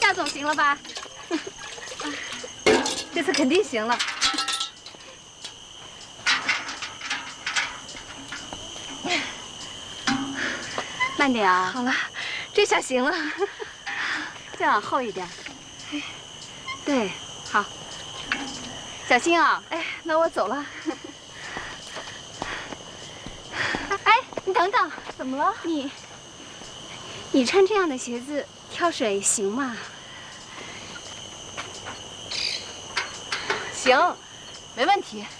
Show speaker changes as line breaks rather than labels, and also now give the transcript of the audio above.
下总行了吧？这次肯定行了。慢点啊！好了，这下行了。再往后一点。对，好。小心啊！哎，那我走了。哎，你等等，怎么了？你穿这样的鞋子跳水行吗？
行，没问题。